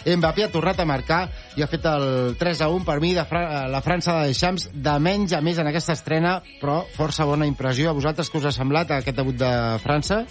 Mbappé ha tornat a marcar i ha fet el 3-1. Per mi, la França de Deschamps, de menys a més en aquesta estrena, però força bona impressió. A vosaltres què us ha semblat aquest debut de França?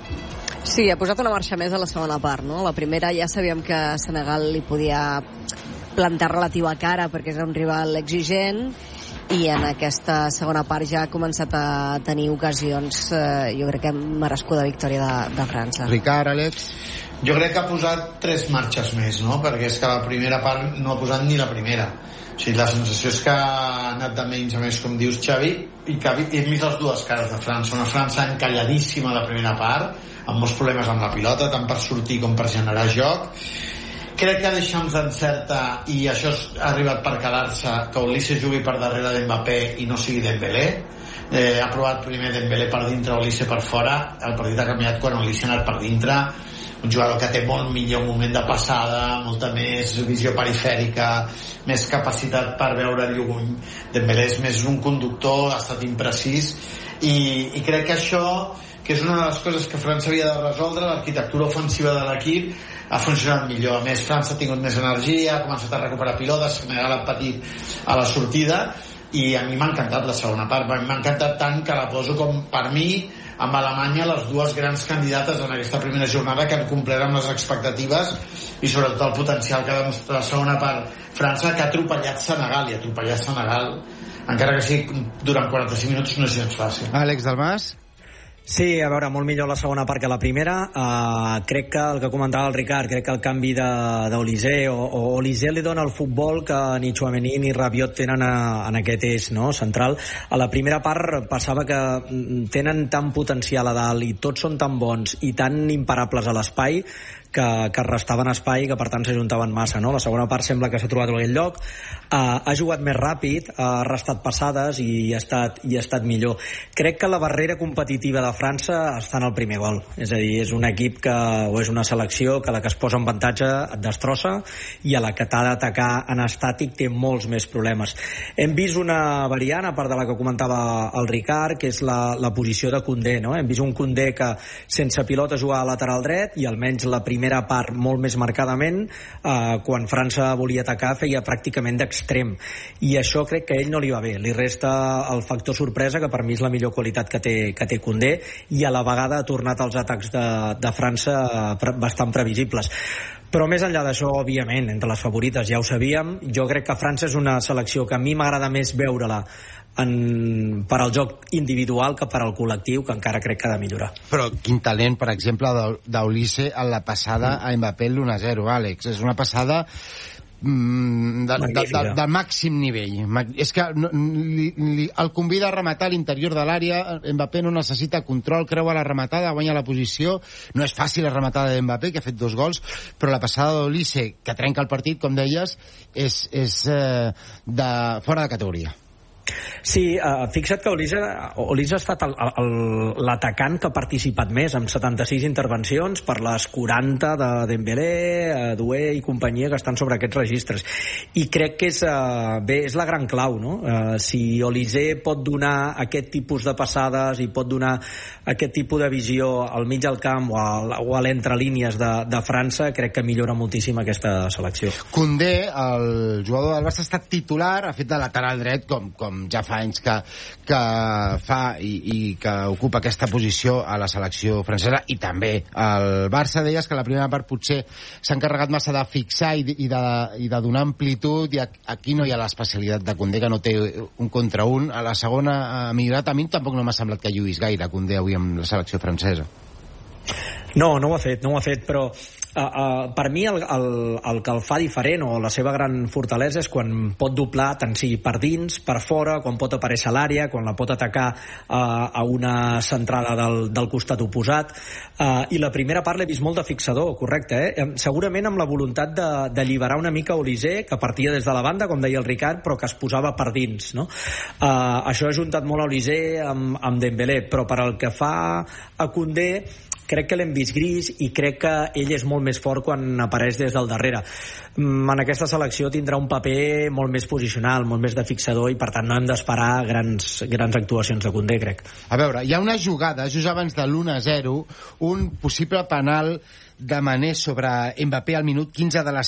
Sí, ha posat una marxa més a la segona part, no? La primera ja sabíem que Senegal li podia plantar relativa cara perquè era un rival exigent, i en aquesta segona part ja ha començat a tenir ocasions, jo crec que merescuda victòria de França. Ricard, Àlex? Jo crec que ha posat 3 marxes més, no? Perquè és que la primera part no ha posat ni la primera. O sigui, la sensació és que ha anat de menys a més, com dius, Xavi, i que hem vist les dues cares de França. Una França encalladíssima a la primera part, amb molts problemes amb la pilota, tant per sortir com per generar joc. Crec que Deschamps encerta, i això ha arribat per quedar-se, que Olise jugui per darrere d'Mbappé i no sigui Dembélé. Ha provat primer Dembélé per dintre, Olise per fora. El partit ha canviat quan Olise ha anat per dintre. Un jugador que té molt millor moment de passada, molta més visió perifèrica, més capacitat per veure lluny. Dembélé és més un conductor, ha estat imprecís, i crec que això, que és una de les coses que França havia de resoldre, l'arquitectura ofensiva de l'equip ha funcionat millor. A més, França ha tingut més energia, ha començat a recuperar pilotes, Senegal ha patit a la sortida, i a mi m'ha encantat la segona part. M'ha encantat tant que la poso com, per mi, amb Alemanya, les dues grans candidates en aquesta primera jornada, que han complert amb les expectatives i sobretot el potencial que ha demostrat la segona part. França, que ha atropellat Senegal, i atropellar Senegal, encara que sigui durant 45 minuts, no és gens fàcil. Àlex Dalmas? Sí, a veure, molt millor la segona part que la primera. Crec que el que comentava el Ricard, crec que el canvi d'Olise, o Olise li dona el futbol que ni Tchouaméni ni Rabiot tenen en aquest eix, no?, central. A la primera part passava que tenen tant potencial a dalt i tots són tan bons i tan imparables a l'espai que restaven espai i que per tant s'ajuntaven massa, no? La segona part sembla que s'ha trobat en aquell lloc, ha jugat més ràpid, ha restat passades i ha estat millor. Crec que la barrera competitiva de França està en el primer gol, és a dir, és un equip o és una selecció que la que es posa en avantatge et destrossa, i a la que t'ha d'atacar en estàtic té molts més problemes. Hem vist una variant, a part de la que comentava el Ricard, que és la posició de Koundé, no? Hem vist un Koundé que sense pilota jugava a lateral dret, i almenys la primera part molt més marcadament, quan França volia atacar feia pràcticament d'extrem, i això crec que a ell no li va bé. Li resta el factor sorpresa, que per mi és la millor qualitat que té Koundé, i a la vegada ha tornat als atacs de França bastant previsibles. Però més enllà d'això, òbviament, entre les favorites ja ho sabíem. Jo crec que França és una selecció que a mi m'agrada més veure-la per al joc individual que per al col·lectiu, que encara crec que ha de millorar. Però quin talent, per exemple, d'Olise en la passada a Mbappé l'1-0, Àlex. És una passada de màxim nivell. És que el convida a rematar a l'interior de l'àrea. Mbappé no necessita control, creua la rematada, guanya la posició. No és fàcil la rematada d'Mbappé, que ha fet 2 gols, però la passada d'Olise, que trenca el partit, com deies, és fora de categoria. Sí, fixa't que Olise ha estat l'atacant que ha participat més, amb 76 intervencions per les 40 de Dembélé, Doué i companyia, que estan sobre aquests registres, i crec que és la gran clau, no? Si Olise pot donar aquest tipus de passades i pot donar aquest tipus de visió al mig del camp o a l'entrelínies de França, crec que millora moltíssim aquesta selecció. Koundé, el jugador del Barça, ha estat titular, ha fet de lateral dret com ja fa anys que fa i que ocupa aquesta posició a la selecció francesa, i també el Barça. Deies que la primera part potser s'ha encarregat massa de fixar i de donar amplitud, i aquí no hi ha l'especialitat de Koundé, que no té un contra un. A la segona ha millorat. A mi tampoc no m'ha semblat que lluís gaire Koundé avui amb la selecció francesa. No ho ha fet, però per mi el que el fa diferent, o la seva gran fortalesa, és quan pot doblar, tant sigui per dins, per fora, quan pot aparèixer a l'àrea, quan la pot atacar a una centrada del costat oposat, i la primera part l'he vist molt de fixador, correcte, segurament amb la voluntat d'alliberar una mica Olise, que partia des de la banda, com deia el Ricard, però que es posava per dins, no? Això ha ajuntat molt a Olise amb Dembélé, però per al que fa a Koundé crec que l'hem vist gris, i crec que ell és molt més fort quan apareix des del darrere. En aquesta selecció tindrà un paper molt més posicional, molt més de fixador, i per tant no hem d'esperar grans actuacions de Koundé, crec. A veure, hi ha una jugada just abans de l'1-0, un possible penal de Mané sobre Mbappé al minut 15 de la